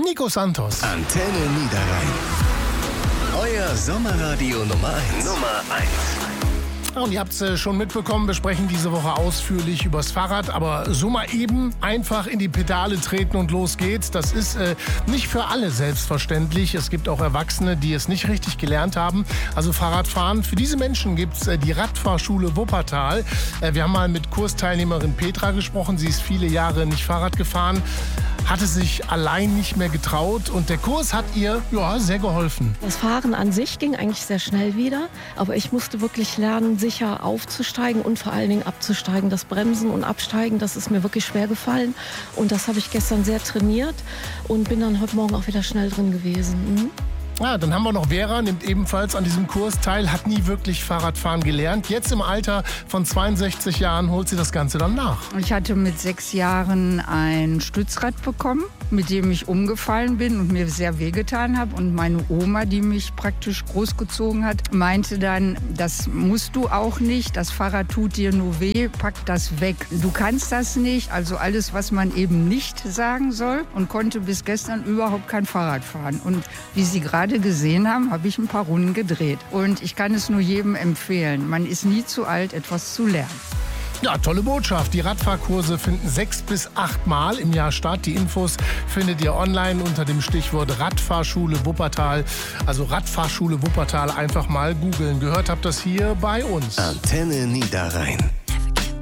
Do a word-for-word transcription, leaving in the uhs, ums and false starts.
Nico Santos. Antenne Niederrhein. Euer Sommerradio Nummer eins. Nummer eins. Und ihr habt es schon mitbekommen, wir sprechen diese Woche ausführlich übers Fahrrad, aber so mal eben einfach in die Pedale treten und los geht's. Das ist äh, nicht für alle selbstverständlich. Es gibt auch Erwachsene, die es nicht richtig gelernt haben. Also Fahrradfahren, für diese Menschen gibt's äh, die Radfahrschule Wuppertal. Äh, wir haben mal mit Kursteilnehmerin Petra gesprochen. Sie ist viele Jahre nicht Fahrrad gefahren, hatte sich allein nicht mehr getraut und der Kurs hat ihr ja, sehr geholfen. Das Fahren an sich ging eigentlich sehr schnell wieder, aber ich musste wirklich lernen, sicher aufzusteigen und vor allen Dingen abzusteigen. Das Bremsen und Absteigen, das ist mir wirklich schwer gefallen und das habe ich gestern sehr trainiert und bin dann heute Morgen auch wieder schnell drin gewesen. Mhm. Ja, dann haben wir noch Vera, nimmt ebenfalls an diesem Kurs teil, hat nie wirklich Fahrradfahren gelernt. Jetzt im Alter von zweiundsechzig Jahren holt sie das Ganze dann nach. Ich hatte mit sechs Jahren ein Stützrad bekommen, mit dem ich umgefallen bin und mir sehr wehgetan habe. Und meine Oma, die mich praktisch großgezogen hat, meinte dann, das musst du auch nicht, das Fahrrad tut dir nur weh, pack das weg. Du kannst das nicht, also alles, was man eben nicht sagen soll, und konnte bis gestern überhaupt kein Fahrrad fahren. Und wie Sie gerade gesehen haben, habe ich ein paar Runden gedreht. Und ich kann es nur jedem empfehlen. Man ist nie zu alt, etwas zu lernen. Ja, tolle Botschaft. Die Radfahrkurse finden sechs bis acht Mal im Jahr statt. Die Infos findet ihr online unter dem Stichwort Radfahrschule Wuppertal. Also Radfahrschule Wuppertal einfach mal googeln. Gehört habt das hier bei uns. Antenne Niederrhein.